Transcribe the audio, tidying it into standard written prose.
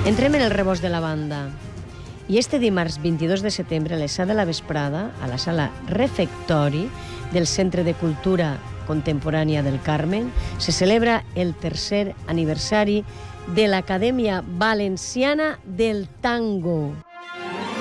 Entrem en el rebost de la banda. I este dimarts 22 de setembre, a les 7 de la vesprada, a la sala Refectori del Centre de Cultura Contemporània del Carmen, se celebra el tercer aniversari de l'Acadèmia Valenciana del Tango.